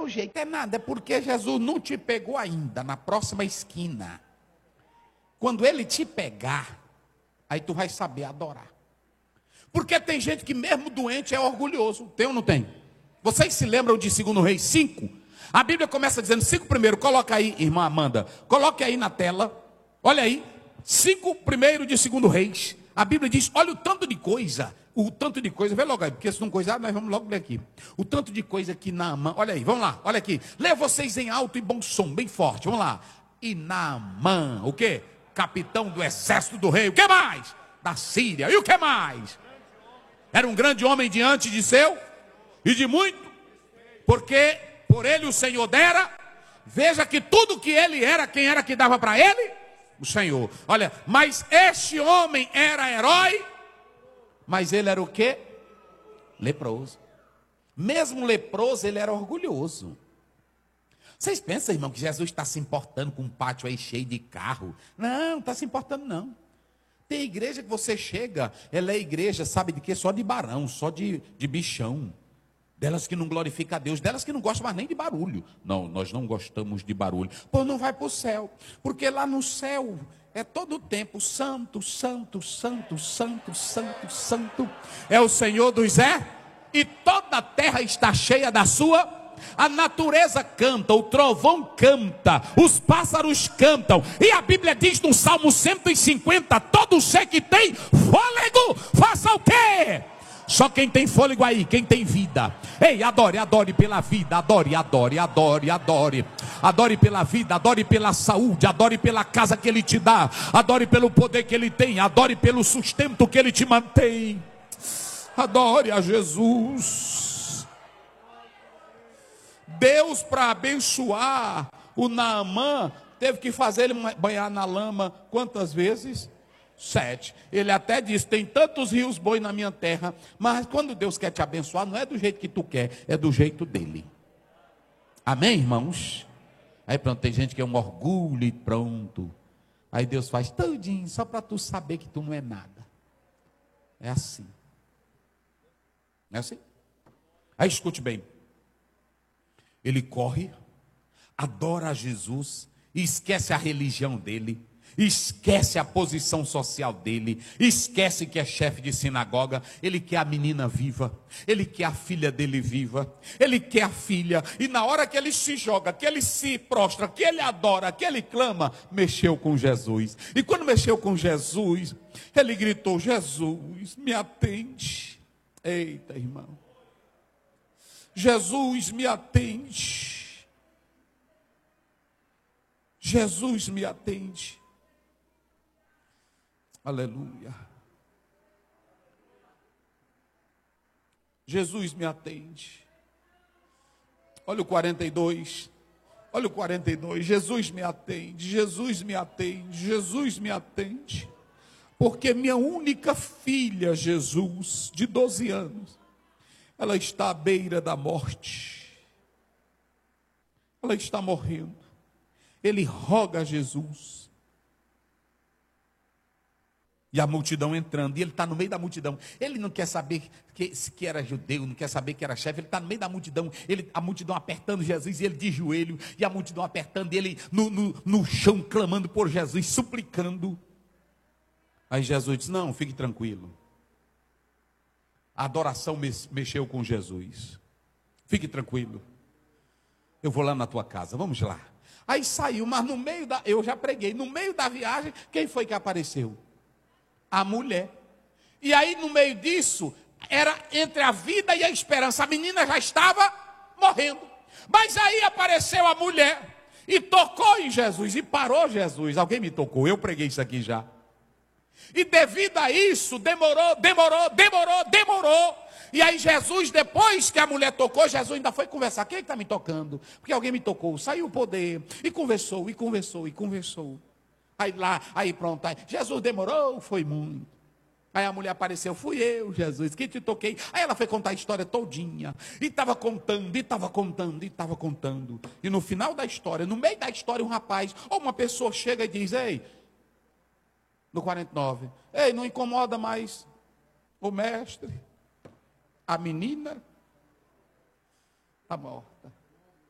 teu jeito. É nada, é porque Jesus não te pegou ainda, na próxima esquina. Quando ele te pegar, aí tu vai saber adorar. Porque tem gente que mesmo doente é orgulhoso. Tem ou não tem? Vocês se lembram de 2 Reis 5? A Bíblia começa dizendo 5 primeiro. Coloca aí, irmã Amanda. Coloque aí na tela. Olha aí. 5 primeiro de 2 Reis. A Bíblia diz, olha o tanto de coisa. O tanto de coisa. Vê logo aí, porque se não coisar, nós vamos logo ler aqui. O tanto de coisa que Naamã. Olha aí, vamos lá. Olha aqui. Leia vocês em alto e bom som, bem forte. Vamos lá. E Naamã, o quê? Capitão do exército do rei. O que mais? Da Síria. E o que mais? Era um grande homem diante de seu e de muito, porque por ele o Senhor dera. Veja que tudo que ele era, quem era que dava para ele? O Senhor. Olha, mas este homem era herói, mas ele era o quê? Leproso. Mesmo leproso, ele era orgulhoso. Vocês pensam, irmão, que Jesus está se importando com um pátio aí cheio de carro? Não, não está se importando não. Tem igreja que você chega, ela é igreja, sabe de quê? Só de barão, só de bichão. Delas que não glorificam a Deus, delas que não gostam mais nem de barulho. Não, nós não gostamos de barulho. Pô, não vai para o céu, porque lá no céu é todo o tempo santo, santo, santo, santo, santo, santo. É o Senhor dos e toda a terra está cheia da sua. A natureza canta, o trovão canta, os pássaros cantam. E a Bíblia diz no Salmo 150, todo ser que tem fôlego, faça o quê? Só quem tem fôlego aí, quem tem vida. Ei, adore, adore pela vida, adore, adore, adore, adore. Adore pela vida, adore pela saúde, adore pela casa que Ele te dá, adore pelo poder que Ele tem, adore pelo sustento que Ele te mantém. Adore a Jesus. Deus, para abençoar o Naamã, teve que fazer ele banhar na lama quantas vezes? 7. Ele até disse, tem tantos rios bons na minha terra, mas quando Deus quer te abençoar, não é do jeito que tu quer, é do jeito dele. Amém, irmãos? Aí pronto, tem gente que é um orgulho e pronto. Aí Deus faz todinho, só para tu saber que tu não é nada. É assim. Não é assim? Aí escute bem. Ele corre, adora a Jesus, e esquece a religião dele, esquece a posição social dele, esquece que é chefe de sinagoga. Ele quer a menina viva, ele quer a filha dele viva, ele quer a filha. E na hora que ele se joga, que ele se prostra, que ele adora, que ele clama, mexeu com Jesus. E quando mexeu com Jesus, ele gritou, Jesus, me atende. Eita, irmão. Jesus, me atende. Jesus, me atende. Aleluia. Jesus, me atende. Olha o 42. Olha o 42. Jesus, me atende. Jesus, me atende. Jesus, me atende. Porque minha única filha, Jesus, de 12 anos, ela está à beira da morte. Ela está morrendo. Ele roga a Jesus. E a multidão entrando. E ele está no meio da multidão. Ele não quer saber que era judeu, não quer saber que era chefe. Ele está no meio da multidão. A multidão apertando Jesus e ele de joelho. E a multidão apertando ele no chão, clamando por Jesus, suplicando. Aí Jesus diz, não, fique tranquilo. A adoração mexeu com Jesus. Fique tranquilo. Eu vou lá na tua casa, vamos lá. Aí saiu, mas no meio eu já preguei, no meio da viagem, quem foi que apareceu? A mulher. E aí no meio disso, era entre a vida e a esperança. A menina já estava morrendo. Mas aí apareceu a mulher e tocou em Jesus e parou Jesus. Alguém me tocou, eu preguei isso aqui já. E devido a isso, demorou. E aí Jesus, depois que a mulher tocou, Jesus ainda foi conversar. Quem é que está me tocando? Porque alguém me tocou, saiu o poder. E conversou. Aí pronto. Jesus demorou, foi muito. Aí a mulher apareceu, fui eu, Jesus, que te toquei. Aí ela foi contar a história todinha. E estava contando. E no final da história, no meio da história, um rapaz ou uma pessoa chega e diz, ei, no 49, ei, não incomoda mais o mestre, a menina está morta.